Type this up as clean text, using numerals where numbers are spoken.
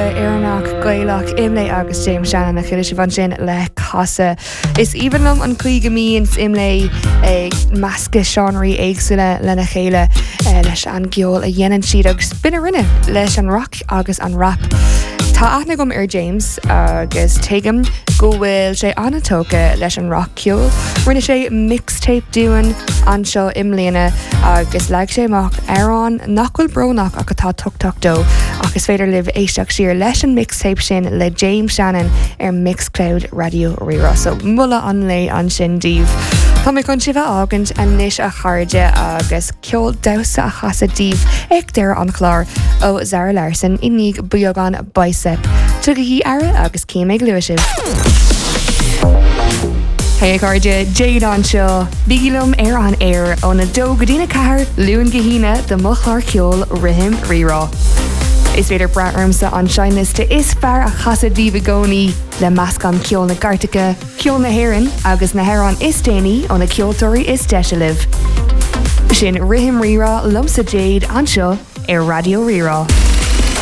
Éireannach Gaelach imlé agus James Shannon na chuidir van sin le casa. Is evenlum an chuige míons imlé measca seanraí éagsúile lena chéile leis an geol a dhéanaan siad agus bina rinne leis an rock agus an rap. Tá aithne gom James agus teigem go bhfuil sé anatóca leis an rock ceol. Rinne sé mixtape dúan anseo imléana agus leag sé amach arán nachhfuil brónach ach atá tuchtach dó agus féidir libh éisteach siar leis an mixtape sin le James Shannon Mixcloud Radio Rira. So mulla an lei an sin díomh. Tá mé chun sibh ágant a níos a chairde agus ceol dausa a chasa díomh ag deir an chlár ó Zara Larson i níg buogan bicep. Tuga hí ara agus céimeag luisibh. Hey Garja, Jade an seo, bígilum an air ó na dó godína cahar luúin gahína de mochlar ceol rihim rírá. Is féidir braarmsa an seinliste is fear a chasa díomh gcónaí le meascan ceol na Gartacha, ceol na Héireann agus na Héireann is déanaí ó na ceoltóirí is deisialah. Sin rihim rírá lumsa Jade an seo ar Radio Rírá.